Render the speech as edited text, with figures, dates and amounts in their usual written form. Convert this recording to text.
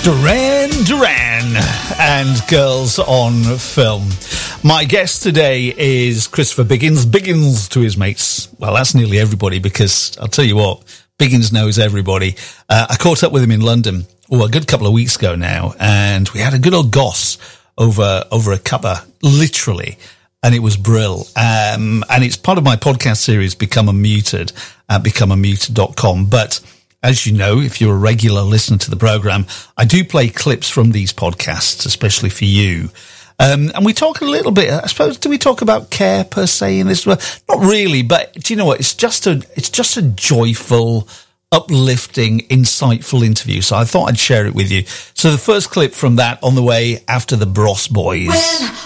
Duran and Girls on Film. My guest today is Christopher Biggins. Biggins to his mates. Well, that's nearly everybody, because I'll tell you what, Biggins knows everybody. I caught up with him in London, a good couple of weeks ago now, and we had a good old goss over a cuppa, literally, and it was brill. And it's part of my podcast series, Become Unmuted, at becomeunmuted.com. But as you know, if you're a regular listener to the program, I do play clips from these podcasts, especially for you. And we talk a little bit, I suppose, do we talk about care per se in this? Not really, but do you know what? It's just a joyful, uplifting, insightful interview. So I thought I'd share it with you. So the first clip from that on the way after the Bros Boys. When